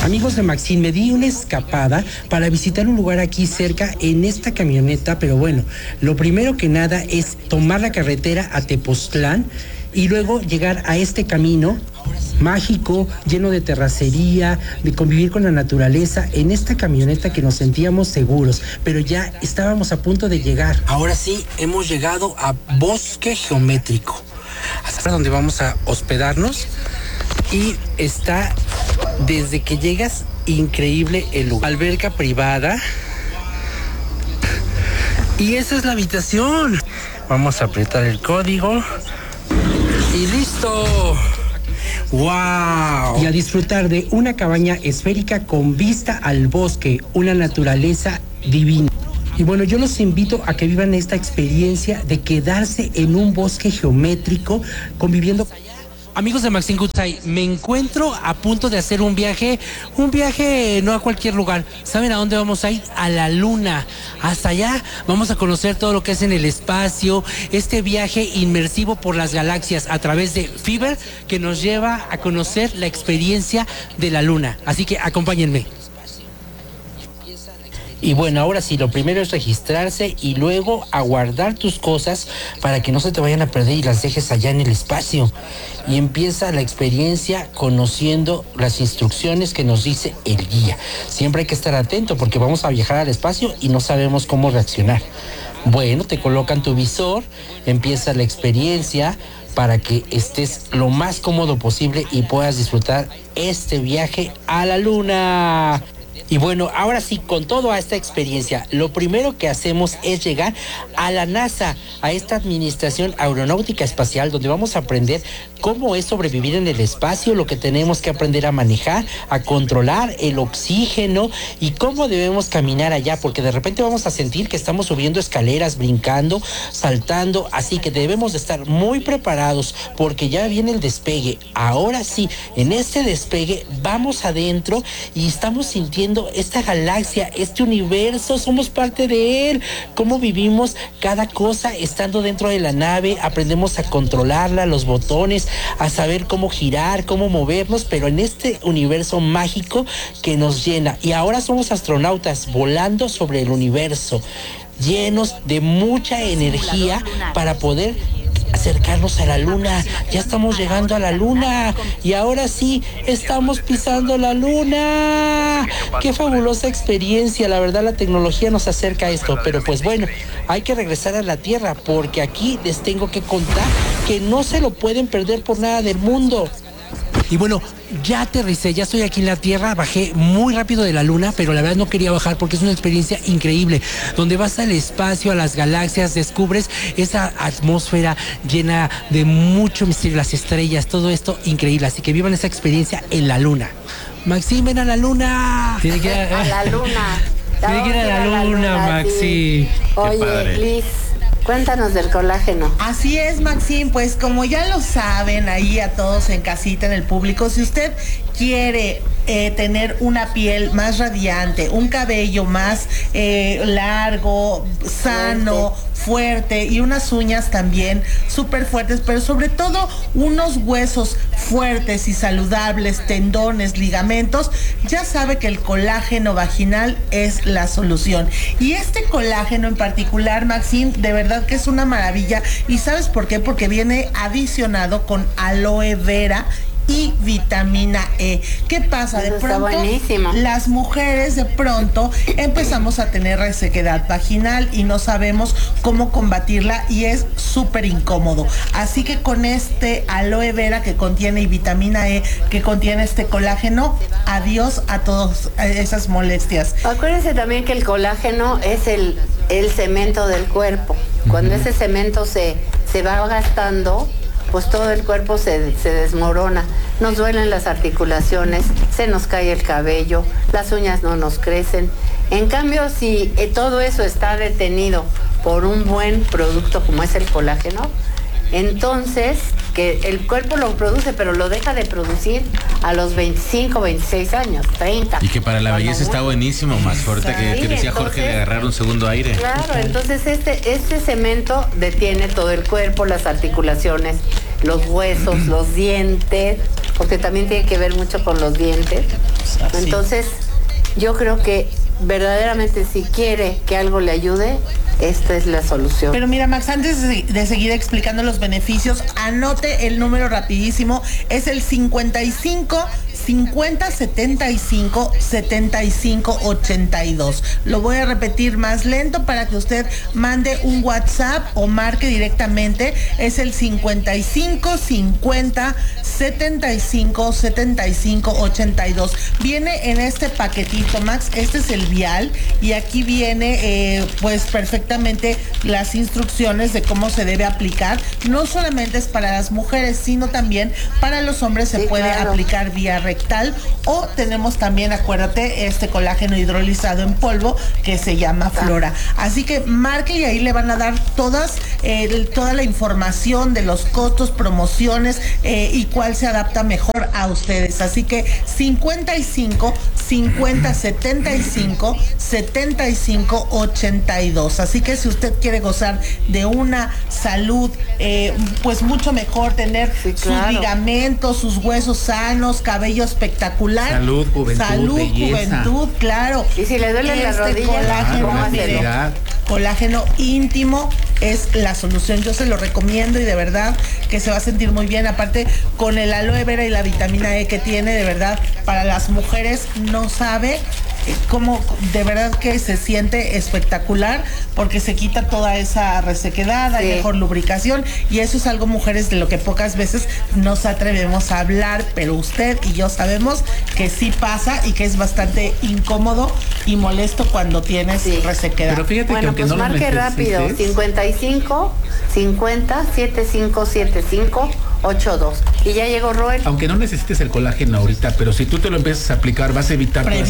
Amigos de Maxine, me di una escapada para visitar un lugar aquí cerca en esta camioneta, pero bueno, lo primero que nada es tomar la carretera a Tepoztlán y luego llegar a este camino mágico, lleno de terracería, de convivir con la naturaleza, en esta camioneta que nos sentíamos seguros, pero ya estábamos a punto de llegar. Ahora sí, hemos llegado a Bosque Geométrico, hasta donde vamos a hospedarnos, y está, desde que llegas, increíble el lugar. Alberca privada, y esa es la habitación. Vamos a apretar el código y ¡listo! ¡Wow! Y a disfrutar de una cabaña esférica con vista al bosque, una naturaleza divina. Y bueno, yo los invito a que vivan esta experiencia de quedarse en un bosque geométrico, conviviendo. Amigos de Maxine Goodside, me encuentro a punto de hacer un viaje no a cualquier lugar. ¿Saben a dónde vamos a ir? A la Luna. Hasta allá vamos a conocer todo lo que es en el espacio, este viaje inmersivo por las galaxias a través de Fiverr, que nos lleva a conocer la experiencia de la Luna. Así que acompáñenme. Y bueno, ahora sí, lo primero es registrarse y luego a guardar tus cosas para que no se te vayan a perder y las dejes allá en el espacio. Y empieza la experiencia conociendo las instrucciones que nos dice el guía. Siempre hay que estar atento porque vamos a viajar al espacio y no sabemos cómo reaccionar. Bueno, te colocan tu visor, empieza la experiencia para que estés lo más cómodo posible y puedas disfrutar este viaje a la Luna. Y bueno, ahora sí, con toda esta experiencia, lo primero que hacemos es llegar a la NASA, a esta Administración Aeronáutica Espacial, donde vamos a aprender cómo es sobrevivir en el espacio, lo que tenemos que aprender a manejar, a controlar el oxígeno y cómo debemos caminar allá, porque de repente vamos a sentir que estamos subiendo escaleras, brincando, saltando, así que debemos de estar muy preparados porque ya viene el despegue. Ahora sí, en este despegue vamos adentro y estamos sintiendo esta galaxia, este universo, somos parte de él, cómo vivimos cada cosa estando dentro de la nave, aprendemos a controlarla, los botones, a saber cómo girar, cómo movernos, pero en este universo mágico que nos llena. Y ahora somos astronautas volando sobre el universo, llenos de mucha energía para poder acercarnos a la Luna. Ya estamos llegando a la Luna y ahora sí estamos pisando la Luna. Qué fabulosa experiencia, la verdad la tecnología nos acerca a esto, pero pues bueno, hay que regresar a la Tierra porque aquí les tengo que contar que no se lo pueden perder por nada del mundo. Y bueno, ya aterricé, ya estoy aquí en la Tierra, bajé muy rápido de la Luna, pero la verdad no quería bajar porque es una experiencia increíble, donde vas al espacio, a las galaxias, descubres esa atmósfera llena de mucho misterio, las estrellas, todo esto increíble, así que vivan esa experiencia en la Luna. Maxine, ven a la Luna. Tiene que ir a la Luna. Tiene que ir a la Luna, Maxine. Sí. Oye, Liz, cuéntanos del colágeno. Así es, Maxine, pues como ya lo saben ahí a todos en casita, en el público, si usted quiere tener una piel más radiante, un cabello más largo, sano, fuerte y unas uñas también súper fuertes, pero sobre todo unos huesos fuertes y saludables, tendones, ligamentos, ya sabe que el colágeno vaginal es la solución. Y este colágeno en particular, Maxine, de verdad que es una maravilla. ¿Y sabes por qué? Porque viene adicionado con aloe vera y vitamina E. ¿Qué pasa? De pronto, las mujeres de pronto empezamos a tener resequedad vaginal y no sabemos cómo combatirla y es súper incómodo. Así que con este aloe vera que contiene y vitamina E que contiene este colágeno, adiós a todas esas molestias. Acuérdense también que el colágeno es el cemento del cuerpo. Cuando ese cemento se va gastando, pues todo el cuerpo se desmorona, nos duelen las articulaciones, se nos cae el cabello, las uñas no nos crecen. En cambio, si todo eso está detenido por un buen producto como es el colágeno, entonces que el cuerpo lo produce, pero lo deja de producir a los 25, 26 años, 30. Y que para la belleza está buenísimo, más fuerte que decía Jorge, de agarrar un segundo aire. Claro, entonces este cemento detiene todo el cuerpo, las articulaciones, los huesos, los dientes, porque también tiene que ver mucho con los dientes. Entonces, yo creo que verdaderamente si quiere que algo le ayude, esta es la solución. Pero mira, Max, antes de seguir explicando los beneficios, anote el número rapidísimo, es el 55 50 75 75 82. Lo voy a repetir más lento para que usted mande un WhatsApp o marque directamente. Es el 55 50 75 75 82. Viene en este paquetito, Max. Este es el vial y aquí viene pues perfectamente las instrucciones de cómo se debe aplicar. No solamente es para las mujeres, sino también para los hombres. Se puede aplicar vía rectal, o tenemos también, acuérdate, este colágeno hidrolizado en polvo que se llama Flora. Así que marque y ahí le van a dar toda la información de los costos, promociones y cuál se adapta mejor a ustedes. Así que 55 50 75 75 82. Así que si usted quiere gozar de una salud pues mucho mejor, tener sus ligamentos, sus huesos sanos, cabello espectacular, salud, juventud, claro. Y si le duele la rodilla, colágeno íntimo es la solución. Yo se lo recomiendo y de verdad que se va a sentir muy bien. Aparte, con el aloe vera y la vitamina E que tiene, de verdad, para las mujeres no sabe cómo, de verdad que se siente espectacular, porque se quita toda esa resequedad, hay mejor lubricación, y eso es algo, mujeres, de lo que pocas veces nos atrevemos a hablar, pero usted y yo sabemos que sí pasa y que es bastante incómodo y molesto cuando tienes resequedad. Pero fíjate que aunque pues no marque rápido, 55 50 75 75 82. Y ya llegó Roel. Aunque no necesites el colágeno ahorita, pero si tú te lo empiezas a aplicar, vas a evitar todas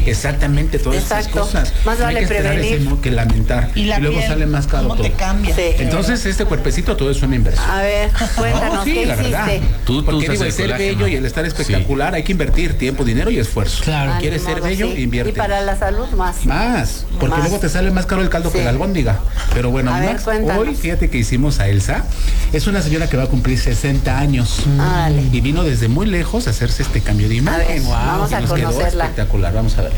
esas cosas. Más vale hay que prevenir que lamentar. Y luego sale más caro todo. Te cambia. Entonces, este cuerpecito todo es una inversión. A ver, cuéntanos, ¿qué hiciste? Verdad. Porque digo, el ser bello y el estar espectacular, hay que invertir tiempo, dinero y esfuerzo. Claro. ¿Quieres ser bello? Invierte. Y para la salud más. Porque luego te sale más caro el caldo que la albóndiga. Pero bueno, Max, hoy fíjate que hicimos a Elsa. Es una señora que va a cumplir 60 años. Y vino desde muy lejos a hacerse este cambio de imagen. A ver, vamos a conocerla. Quedó espectacular, vamos a verla.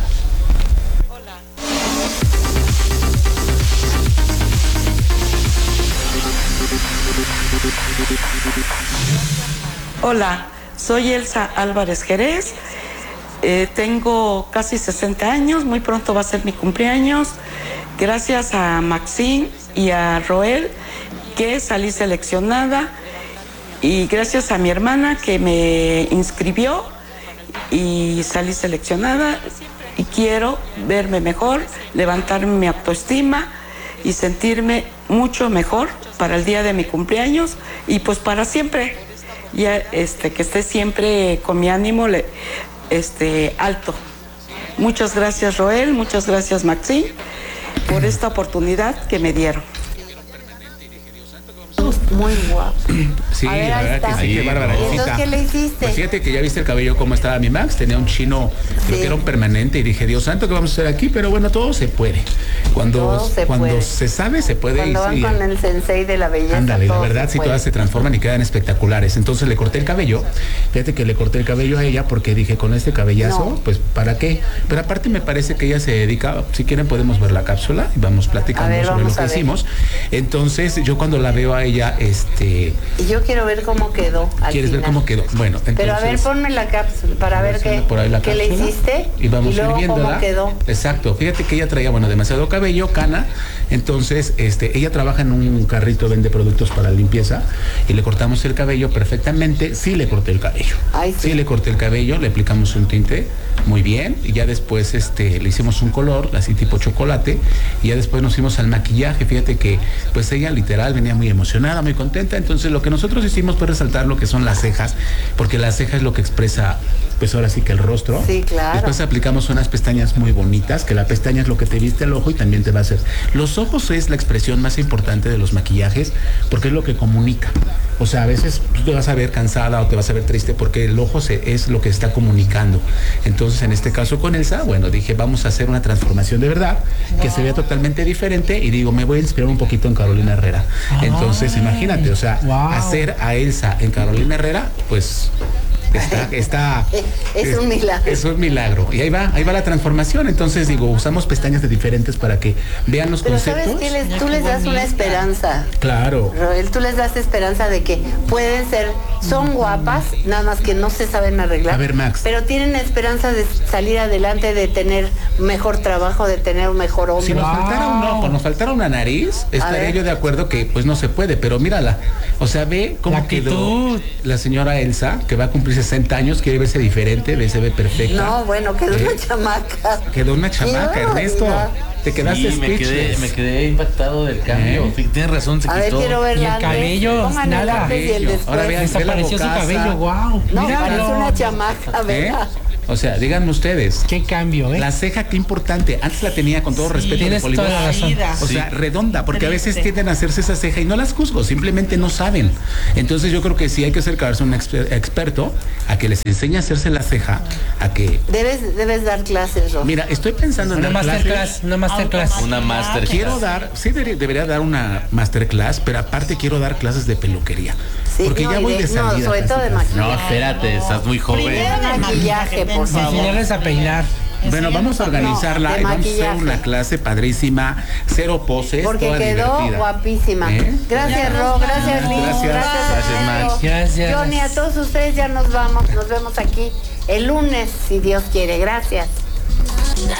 Hola, soy Elsa Álvarez Jerez. Tengo casi 60 años, muy pronto va a ser mi cumpleaños. Gracias a Maxine y a Roel que salí seleccionada, y gracias a mi hermana que me inscribió y salí seleccionada, y quiero verme mejor, levantar mi autoestima y sentirme mucho mejor para el día de mi cumpleaños y pues para siempre, ya que esté siempre con mi ánimo alto. Muchas gracias, Roel, muchas gracias, Maxine, por esta oportunidad que me dieron. Muy guapo. Sí, la verdad que sí, qué bárbara. ¿Entonces qué le hiciste? Pues fíjate que ya viste el cabello cómo estaba mi Max, tenía un chino, creo que era un permanente, y dije, Dios santo, ¿qué vamos a hacer aquí? Pero bueno, todo se puede. Cuando se sabe, se puede. Cuando van con el sensei de la belleza. Ándale, la verdad, sí, todas se transforman y quedan espectaculares. Entonces le corté el cabello. Fíjate que le corté el cabello a ella porque dije, con este cabellazo, pues ¿para qué? Pero aparte me parece que ella se dedica, si quieren podemos ver la cápsula y vamos platicando sobre lo que hicimos. Entonces yo cuando la veo a ella, y yo quiero ver cómo quedó. ¿Quieres ver cómo quedó? Bueno, entonces, pero a ver, ponme la cápsula para ver qué le hiciste y vamos luego a ir viendo, cómo quedó. Exacto. Fíjate que ella traía, demasiado cabello, cana. Entonces, ella trabaja en un carrito, vende productos para limpieza, y le cortamos el cabello perfectamente. Sí le corté el cabello. Sí le corté el cabello, le aplicamos un tinte muy bien, y ya después le hicimos un color, así tipo chocolate, y ya después nos fuimos al maquillaje. Fíjate que pues ella literal venía muy emocionada, muy contenta. Entonces lo que nosotros hicimos fue resaltar lo que son las cejas, porque la ceja es lo que expresa, pues ahora sí que el rostro. Sí, claro. Después aplicamos unas pestañas muy bonitas, que la pestaña es lo que te viste el ojo y también te va a hacer. Los ojos es la expresión más importante de los maquillajes, porque es lo que comunica. O sea, a veces te vas a ver cansada o te vas a ver triste porque el ojo es lo que está comunicando. Entonces, en este caso con Elsa, dije, vamos a hacer una transformación de verdad, que se vea totalmente diferente, y digo, me voy a inspirar un poquito en Carolina Herrera. Entonces, imagínate, hacer a Elsa en Carolina Herrera, pues Es un milagro. Es un milagro. Y ahí va la transformación. Entonces, digo, usamos pestañas de diferentes para que vean los conceptos. ¿Sabes qué? Tú les das una esperanza. Claro. Roel, tú les das esperanza de que pueden ser, son guapas, nada más que no se saben arreglar. A ver, Max. Pero tienen esperanza de salir adelante, de tener mejor trabajo, de tener un mejor hombre. Si nos faltara un ojo, nos faltara una nariz, estaría yo de acuerdo que pues no se puede, pero mírala. O sea, ve cómo quedó la señora Elsa, que va a cumplir 60 años, quiere verse diferente, se ve perfecta. No, bueno, quedó una chamaca. Quedó una chamaca, Ernesto. Te quedaste speechless. Me quedé impactado del cambio. Tienes razón, se quitó. A ver, quiero ver. Y el cabello, nada. Ahora vean, desapareció su cabello, wow. No, parece una chamaca, ¿verdad? O sea, díganme ustedes. Qué cambio, La ceja, qué importante. Antes la tenía con todo respeto. Tienes toda la razón. O sea, redonda, porque a veces tienden a hacerse esa ceja y no las juzgo, simplemente no saben. Entonces yo creo que sí hay que acercarse a un experto a que les enseñe a hacerse la ceja, a que... Debes dar clases, Ro. Mira, estoy pensando en una masterclass. Una masterclass. Quiero dar, sí debería dar una masterclass, pero aparte quiero dar clases de peluquería. Sí, porque ya voy de salida. No, sobre todo de maquillaje. No, espérate, estás muy joven. Primero de maquillaje, por favor. Enseñarles a peinar. Bueno, vamos a organizarla y vamos a hacer una clase padrísima, 0 poses, porque toda quedó divertida. Guapísima. Gracias, Ro, gracias, Liz. Gracias, Max. Gracias. Johnny, a todos ustedes ya nos vamos. Nos vemos aquí el lunes, si Dios quiere. Gracias.